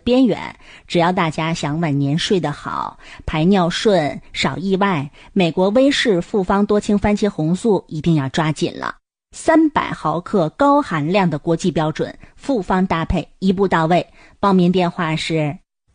边缘。只要大家想晚年睡得好，排尿顺，少意外，美国威士复方多氢番茄红素一定要抓紧了。300毫克高含量的国际标准，复方搭配一步到位。报名电话是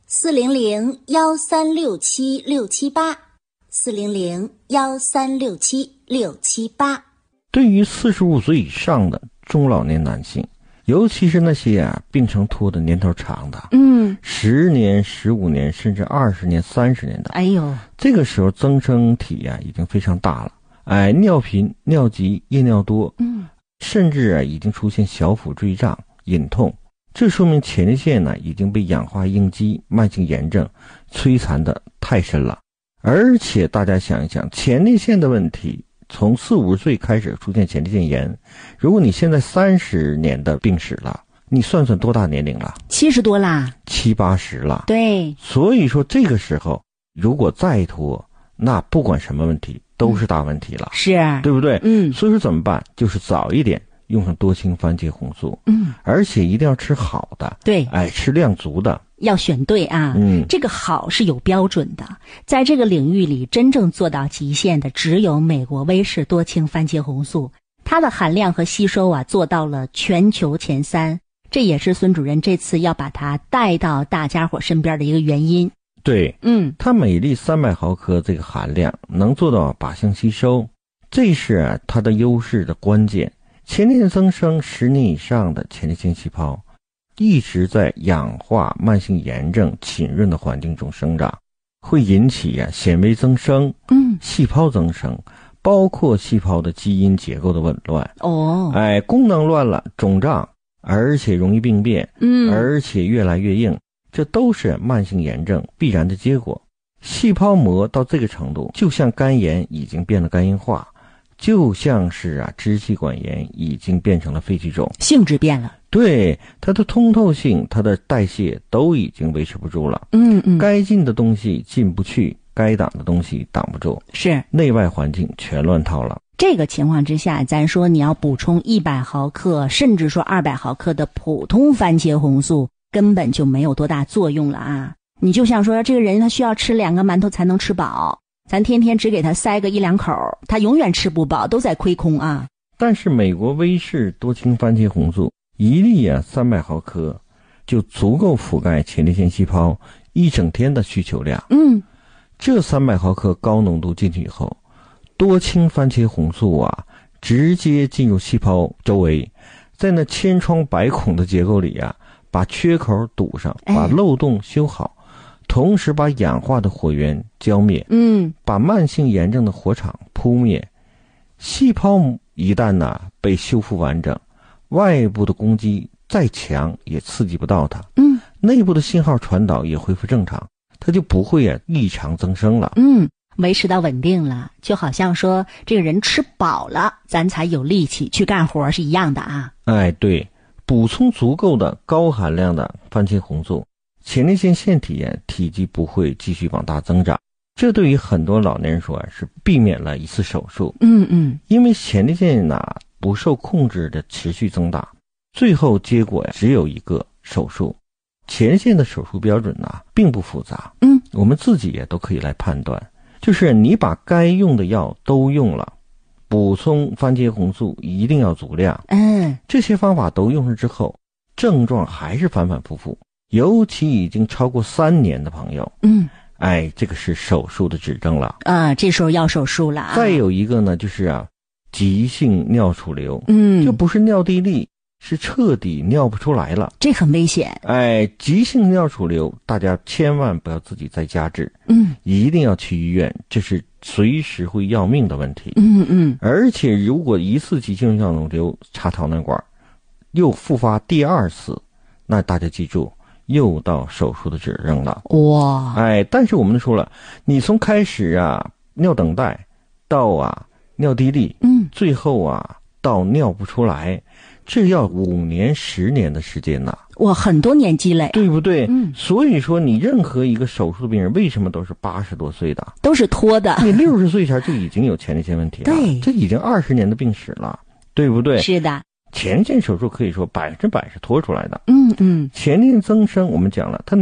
400-1367-678，400-1367-678。 对于45岁以上的中老年男性，尤其是那些病程拖的年头长的，10年、15年甚至20年、30年的， 哎呦， 这个时候增生体已经非常大了，尿频、尿急、夜尿多，甚至已经出现小腹坠胀、隐痛，这说明前列腺已经被氧化应激慢性炎症摧残的太深了。而且大家想一想，前列腺的问题从40-50岁开始出现前列腺炎，如果你现在30年的病史了，你算算多大年龄了 ？70多啦 ，70、80了。 对， 所以说这个时候如果再拖，那不管什么问题都是大问题了， 是， 对不对？所以说怎么办？就是早一点用上多氢番茄红素，而且一定要吃好的， 对， 吃量足的， 要选对啊，这个好是有标准的，在这个领域里真正做到极限的只有美国威士多氢番茄红素，它的含量和吸收做到了全球前3，这也是孙主任这次要把它带到大家伙身边的一个原因。 对，它每粒300毫克这个含量能做到靶向吸收，这是它的优势的关键。前列腺增生10年以上的前列腺细胞一直在氧化慢性炎症浸润的环境中生长，会引起纤维增生，细胞增生，包括细胞的基因结构的紊乱，功能乱了，肿胀，而且容易病变，而且越来越硬，这都是慢性炎症必然的结果。细胞膜到这个程度，就像肝炎已经变得肝硬化，就像是支气管炎已经变成了肺气肿， 性质变了。 对，它的通透性、它的代谢都已经维持不住了。该进的东西进不去，该挡的东西挡不住， 是内外环境全乱套了。 这个情况之下，咱说你要补充100毫克，甚至说200毫克的普通番茄红素，根本就没有多大作用了啊！你就像说这个人他需要吃2个馒头才能吃饱，咱天天只给他塞个1-2口，他永远吃不饱，都在亏空啊。 但是美国威士多氢番茄红素一粒300毫克就足够覆盖前列腺细胞一整天的需求量。这300毫克高浓度进去以后，多氢番茄红素直接进入细胞周围，在那千疮百孔的结构里把缺口堵上，把漏洞修好，同时把氧化的火源浇灭，把慢性炎症的火场扑灭。细胞一旦被修复完整，外部的攻击再强也刺激不到它，内部的信号传导也恢复正常，它就不会异常增生了， 维持到稳定了，就好像说这个人吃饱了，咱才有力气去干活是一样的啊。 对，补充足够的高含量的番茄红素，前列腺腺体体积不会继续往大增长，这对于很多老年人说是避免了一次手术。因为前列腺不受控制的持续增大，最后结果只有一个手术。前列腺的手术标准并不复杂，我们自己也都可以来判断，就是你把该用的药都用了，补充番茄红素一定要足量，这些方法都用上之后，症状还是反反复复，尤其已经超过3年的朋友，这个是手术的指征了这时候要手术了再有一个呢，就是急性尿储留，就不是尿地利，是彻底尿不出来了， 这很危险。 急性尿储留大家千万不要自己在家治，一定要去医院，这是随时会要命的问题。而且如果一次急性尿储留插导管又复发第2次，那大家记住又到手术的指征了。但是我们说了，你从开始尿等待到尿地利，最后到尿不出来，这要5年10年的时间很多年积累， 对不对？所以说你任何一个手术的病人为什么都是80多岁的， 都是拖的， 你60岁前就已经有前列腺问题了， 对， 这已经20年的病史了，对不对？ 是的， 前列腺手术可以说100%是拖出来的。前列腺增生我们讲了，它